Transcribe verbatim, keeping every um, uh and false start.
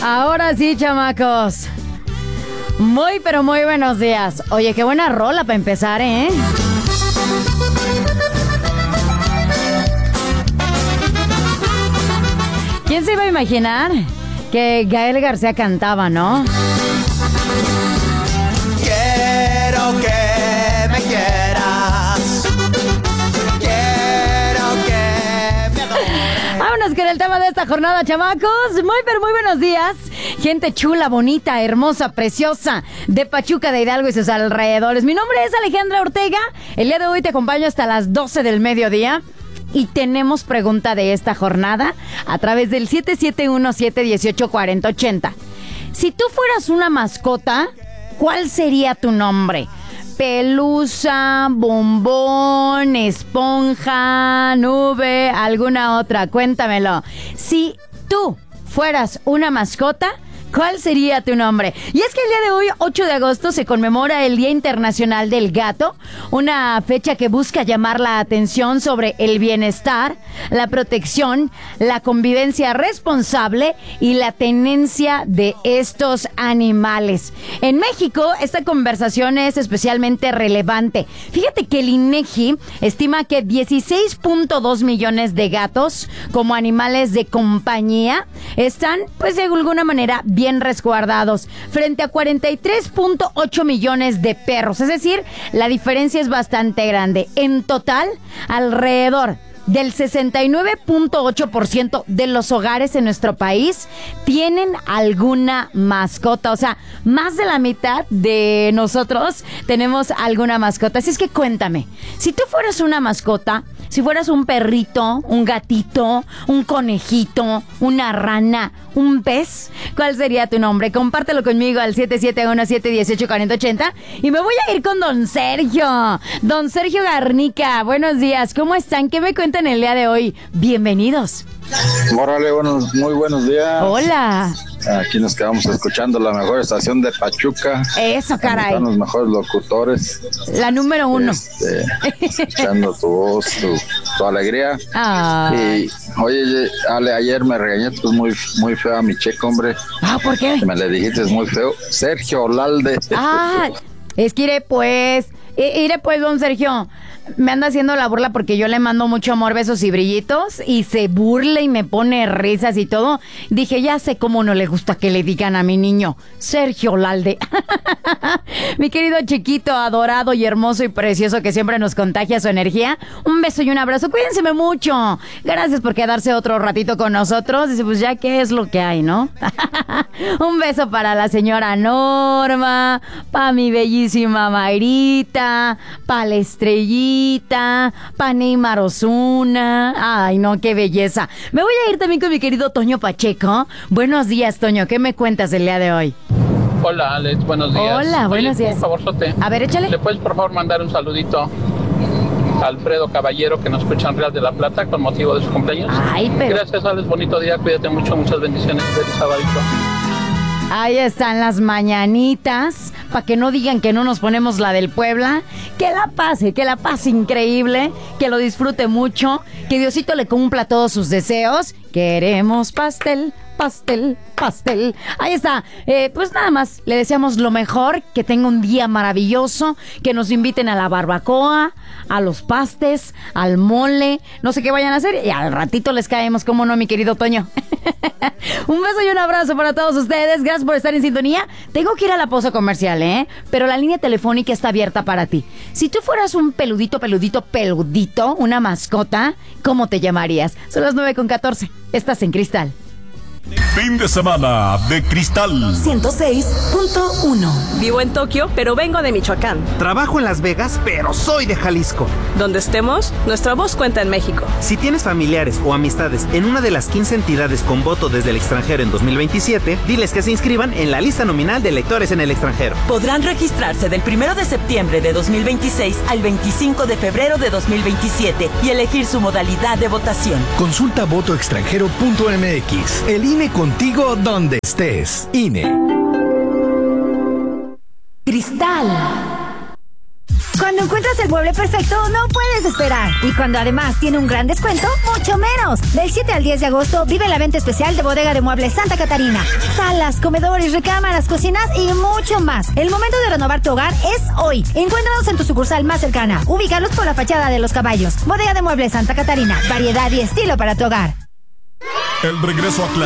Ahora sí, chamacos. Muy, pero muy buenos días. Oye, qué buena rola para empezar, ¿eh? ¿Quién se iba a imaginar que Gael García cantaba, no? Quiero que me quieras. Quiero que me adores. Vámonos con el tema de esta jornada, chamacos. Muy, pero muy buenos días. Gente chula, bonita, hermosa, preciosa de Pachuca, de Hidalgo y sus alrededores. Mi nombre es Alejandra Ortega. El día de hoy te acompaño hasta las doce del mediodía. Y tenemos pregunta de esta jornada a través del siete siete uno, siete uno ocho, cuatro cero ocho cero. Si tú fueras una mascota, ¿cuál sería tu nombre? Pelusa, bombón, esponja, nube, alguna otra. Cuéntamelo. Si tú fueras una mascota, ¿cuál sería tu nombre? Y es que el día de hoy, ocho de agosto, se conmemora el Día Internacional del Gato, una fecha que busca llamar la atención sobre el bienestar, la protección, la convivencia responsable y la tenencia de estos animales. En México, esta conversación es especialmente relevante. Fíjate que el INEGI estima que dieciséis punto dos millones de gatos como animales de compañía están, pues de alguna manera, bien bien resguardados, frente a cuarenta y tres punto ocho millones de perros. Es decir, la diferencia es bastante grande. En total, alrededor del sesenta y nueve punto ocho por ciento de los hogares en nuestro país tienen alguna mascota. O sea, más de la mitad de nosotros tenemos alguna mascota. Así es que cuéntame, si tú fueras una mascota, si fueras un perrito, un gatito, un conejito, una rana, un pez, ¿cuál sería tu nombre? Compártelo conmigo al siete siete uno, siete uno ocho, cuatro cero ocho cero. Y me voy a ir con don Sergio. Don Sergio Garnica, buenos días. ¿Cómo están? ¿Qué me cuentan el día de hoy? Bienvenidos. Órale, buenos, muy buenos días. Hola. Aquí nos quedamos escuchando la mejor estación de Pachuca. Eso, caray. Están los mejores locutores. La número uno. Este, escuchando tu voz, tu, tu alegría. Ah. Y, oye, Ale, ayer me regañaste pues muy, muy feo a mi checo, hombre. Ah, ¿por qué? Me le dijiste es muy feo. Sergio Olalde. Ah, es que iré pues, iré pues, don Sergio. Me anda haciendo la burla porque yo le mando mucho amor, besos y brillitos y se burla y me pone risas y todo. Dije, ya sé cómo no le gusta que le digan a mi niño Sergio Olalde. Mi querido chiquito, adorado y hermoso y precioso que siempre nos contagia su energía. Un beso y un abrazo. Cuídense mucho. Gracias por quedarse otro ratito con nosotros. Dice, pues ya qué es lo que hay, ¿no? Un beso para la señora Norma, para mi bellísima Mayrita, para la Estrellita, para Neymar Osuna. Ay, no, qué belleza. Me voy a ir también con mi querido Toño Pacheco. Buenos días, Toño. ¿Qué me cuentas el día de hoy? Hola, Alex. Buenos días. Hola, buenos Oye, días. Por favor, Sote. A ver, échale. ¿Le puedes, por favor, mandar un saludito a Alfredo Caballero, que nos escucha en Real de la Plata con motivo de su cumpleaños? Ay, pero... Gracias, Alex. Bonito día. Cuídate mucho. Muchas bendiciones del sabadito. Ahí están las mañanitas, para que no digan que no nos ponemos la del Puebla. Que la pase, que la pase increíble, que lo disfrute mucho, que Diosito le cumpla todos sus deseos. Queremos pastel, pastel, pastel. Ahí está. Eh, pues nada más, le deseamos lo mejor, que tenga un día maravilloso, que nos inviten a la barbacoa, a los pastes, al mole, no sé qué vayan a hacer y al ratito les caemos, cómo no, mi querido Toño. Un beso y un abrazo para todos ustedes. Gracias por estar en sintonía. Tengo que ir a la pausa comercial, ¿eh? Pero la línea telefónica está abierta para ti. Si tú fueras un peludito, peludito, peludito, una mascota, ¿cómo te llamarías? Son las nueve con catorce. Estás en Cristal. Fin de semana de Cristal ciento seis punto uno. Vivo en Tokio, pero vengo de Michoacán. Trabajo en Las Vegas, pero soy de Jalisco. Donde estemos, nuestra voz cuenta en México. Si tienes familiares o amistades en una de las quince entidades con voto desde el extranjero en dos mil veintisiete, diles que se inscriban en la lista nominal de electores en el extranjero. Podrán registrarse del primero de septiembre de dos mil veintiséis al veinticinco de febrero de dos mil veintisiete y elegir su modalidad de votación. Consulta voto extranjero punto m x. El I N E contigo donde estés. I N E. Cristal. Cuando encuentras el mueble perfecto, no puedes esperar. Y cuando además tiene un gran descuento, mucho menos. Del siete al diez de agosto, vive la venta especial de Bodega de Muebles Santa Catarina. Salas, comedores, recámaras, cocinas y mucho más. El momento de renovar tu hogar es hoy. Encuéntranos en tu sucursal más cercana. Ubícalos por la fachada de Los Caballos. Bodega de Muebles Santa Catarina. Variedad y estilo para tu hogar. El regreso a clase.